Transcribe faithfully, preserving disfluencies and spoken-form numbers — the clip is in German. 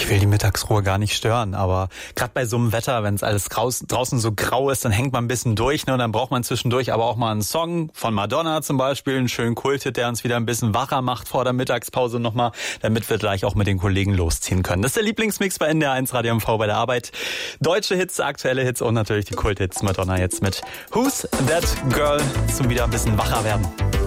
Ich will die Mittagsruhe gar nicht stören, aber gerade bei so einem Wetter, wenn es alles draußen so grau ist, dann hängt man ein bisschen durch, ne? Und dann braucht man zwischendurch aber auch mal einen Song von Madonna zum Beispiel, einen schönen Kulthit, der uns wieder ein bisschen wacher macht vor der Mittagspause nochmal, damit wir gleich auch mit den Kollegen losziehen können. Das ist der Lieblingsmix bei N D R eins Radio M V bei der Arbeit. Deutsche Hits, aktuelle Hits und natürlich die Kulthits. Madonna jetzt mit Who's That Girl zum wieder ein bisschen wacher werden.